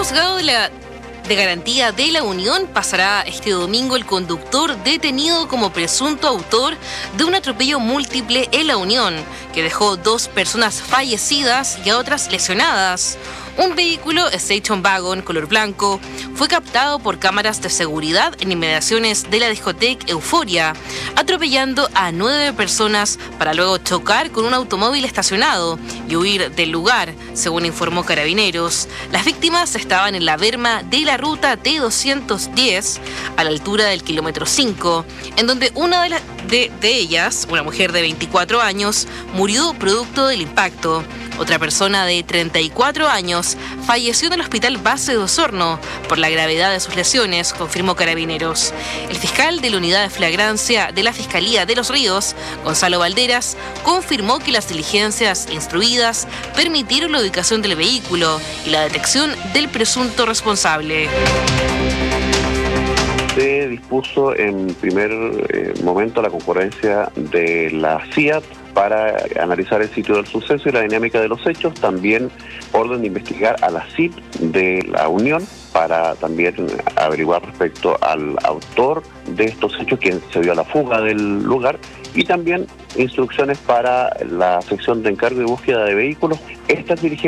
juzgado de garantía de la Unión pasará este domingo el conductor detenido como presunto autor de un atropello múltiple en la Unión, que dejó 2 personas fallecidas y a otras lesionadas. Un vehículo Station Wagon color blanco fue captado por cámaras de seguridad en inmediaciones de la discoteca Euforia, atropellando a 9 personas para luego chocar con un automóvil estacionado y huir del lugar, según informó Carabineros. Las víctimas estaban en la berma de la ruta T210 a la altura del kilómetro 5, en donde una de ellas, una mujer de 24 años, murió producto del impacto. Otra persona de 34 años falleció en el hospital base de Osorno por la gravedad de sus lesiones, confirmó Carabineros. El fiscal de la unidad de flagrancia de la Fiscalía de Los Ríos, Gonzalo Valderas, confirmó que las diligencias instruidas permitieron la ubicación del vehículo y la detección del presunto responsable. Se dispuso en primer momento la concurrencia de la CIAT para analizar el sitio del suceso y la dinámica de los hechos, también orden de investigar a la CIP de la Unión para también averiguar respecto al autor de estos hechos, quien se dio a la fuga del lugar, y también instrucciones para la sección de encargo y búsqueda de vehículos. Estas diligencias